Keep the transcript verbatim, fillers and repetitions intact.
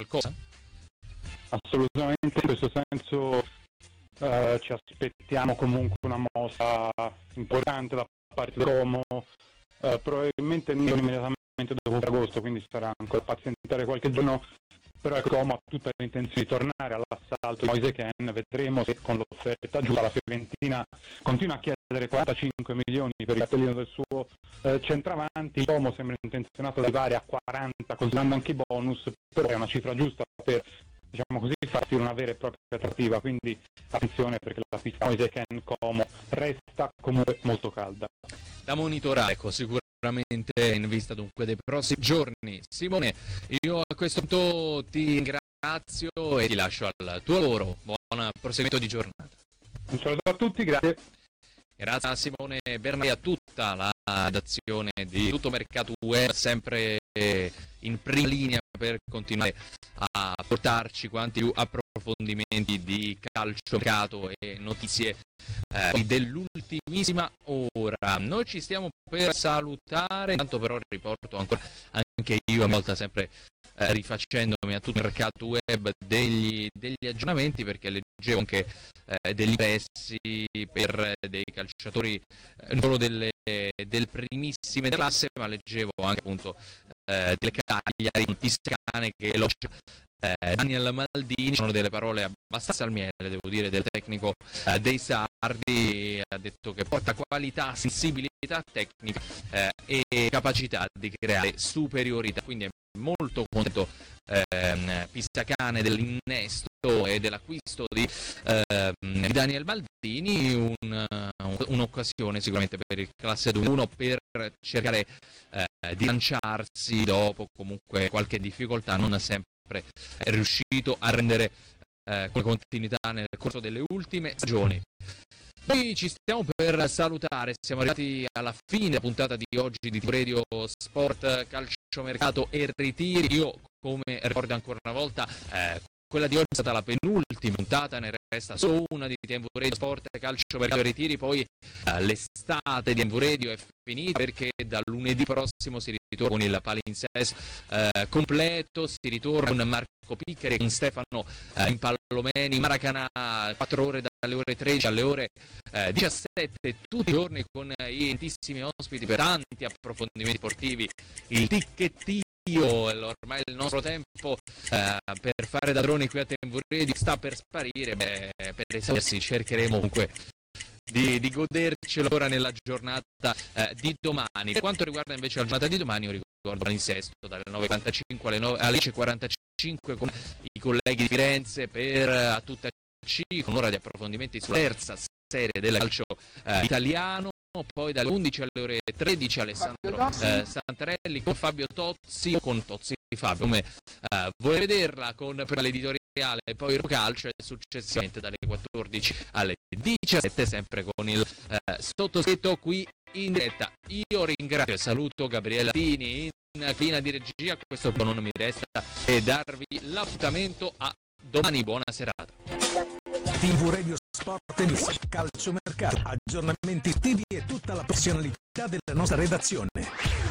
qualcosa? Assolutamente, in questo senso eh, ci aspettiamo comunque una mossa importante da parte di Como, eh, probabilmente non immediatamente dopo agosto, quindi sarà ancora pazientare qualche giorno, però ecco, Como ha tutta l'intenzione di tornare all'assalto di Moise Kean. Vedremo se con l'offerta giusta la Fiorentina continua a chiedere quarantacinque milioni per il cartellino del suo eh, centravanti. Como sembra intenzionato ad arrivare a quaranta, considerando anche i bonus, però è una cifra giusta per, diciamo così, farsi una vera e propria attrattiva, quindi attenzione perché la pista Moise Kean Como resta comunque molto calda. Da monitorare, ecco, sicuramente in vista dunque dei prossimi giorni. Simone, io a questo punto ti ringrazio e ti lascio al tuo lavoro. Buon proseguimento di giornata. Un saluto a tutti, grazie. Grazie a Simone Bernardi, a tutta la redazione di Tutto Mercato Web, sempre in prima linea per continuare a portarci quanti più approfondimenti di calciomercato e notizie eh, dell'ultimissima ora. Noi ci stiamo per salutare, intanto però riporto ancora anche io a volta sempre eh, rifacendomi a tutto il mercato web degli, degli aggiornamenti, perché leggevo anche eh, degli interessi per dei calciatori eh, non solo delle, del primissime della classe, ma leggevo anche appunto eh, delle Cagliari con Piscane che lo eh, Daniel Maldini. Sono delle parole abbastanza al miele, devo dire, del tecnico eh, dei sardi. Ha detto che porta qualità, sensibilità tecnica eh, e capacità di creare superiorità, quindi è molto contento eh, Piscane dell'innesto e dell'acquisto di, eh, di Daniel Maldini. Un, un'occasione sicuramente per il classe duemilauno per cercare eh, di lanciarsi dopo comunque qualche difficoltà, non sempre è riuscito a rendere eh, con continuità nel corso delle ultime stagioni. Noi ci stiamo per salutare, siamo arrivati alla fine della puntata di oggi di Radio Sport, Calciomercato e Ritiri. Io, come ricordo ancora una volta, eh, quella di oggi è stata la penultima puntata, ne resta solo una di T M V Radio Sport, Calciomercato e Ritiri, poi eh, l'estate di T M V Radio è finita perché da lunedì prossimo si ritorna con il palinsesto eh, completo, si ritorna con Marco Piccari, con Stefano eh, Impallomeni, Maracanã, quattro ore dalle ore tredici alle ore eh, diciassette, tutti i giorni con i tantissimi ospiti per tanti approfondimenti sportivi, il ticchettino. Ormai il nostro tempo eh, per fare da droni qui a T M V Radio sta per sparire. Beh, per esaurirsi cercheremo comunque di, di godercelo ora nella giornata eh, di domani. Per quanto riguarda invece la giornata di domani, io ricordo palinsesto dalle nove e quarantacinque alle, alle dieci e quarantacinque con i colleghi di Firenze per a tutta C, con un'ora di approfondimenti sulla terza serie del calcio eh, italiano. Poi dalle undici alle ore tredici Alessandro eh, Santarelli con Fabio Tozzi, con Tozzi Fabio, come eh, vuoi vederla, con prima l'editoriale e poi il calcio, e successivamente dalle quattordici alle diciassette sempre con il eh, sottoscritto qui in diretta. Io ringrazio e saluto Gabriele Tini in cabina di regia. A questo punto non mi resta che darvi l'appuntamento a domani. Buona serata. T V Radio Sport e News, Calciomercato, aggiornamenti estivi e tutta la professionalità della nostra redazione.